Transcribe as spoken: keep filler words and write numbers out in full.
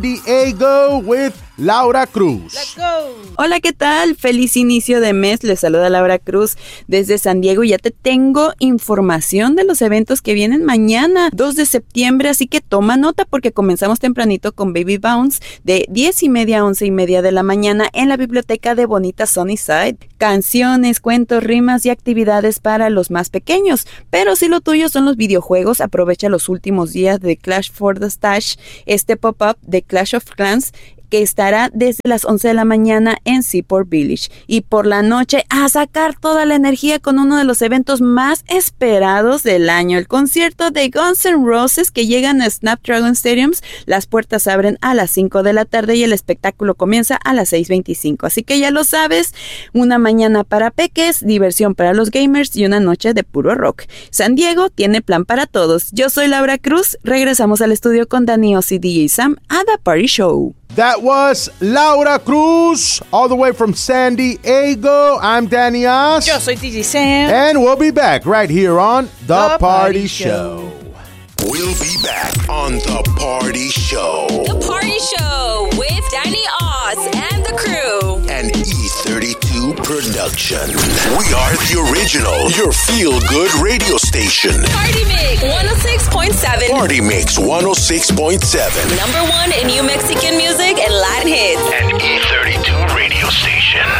Diego with Laura Cruz. Let's go. Hola, ¿qué tal? Feliz inicio de mes. Les saluda Laura Cruz desde San Diego. Ya te tengo información de los eventos que vienen mañana, dos de septiembre, así que toma nota porque comenzamos tempranito con Baby Bounce de diez y media a once y media de la mañana en la biblioteca de bonita Sunnyside. Canciones, cuentos, rimas y actividades para los más pequeños. Pero si lo tuyo son los videojuegos, aprovecha los últimos días de Clash for the Stash, este pop-up de Clash of Clans, que estará desde las once de la mañana en Seaport Village. Y por la noche a sacar toda la energía con uno de los eventos más esperados del año, el concierto de Guns N' Roses que llegan a Snapdragon Stadiums. Las puertas abren a las cinco de la tarde y el espectáculo comienza a las seis veinticinco. Así que ya lo sabes, una mañana para peques, diversión para los gamers y una noche de puro rock. San Diego tiene plan para todos. Yo soy Laura Cruz. Regresamos al estudio con Dani Oz y D J Sam a The Party Show. That was Laura Cruz, all the way from San Diego. I'm Danny Oz. Yo soy D J Sam. And we'll be back right here on The, The Party, Party Show. Show. We'll be back on The Party Show. The Party Show with Danny Oz and the crew. An E thirty-two production. We are the original, your feel-good radio station. Party Mix one oh six point seven. Party Mix one oh six point seven. Number one in New Mexican music and Latin hits. An E thirty-two radio station.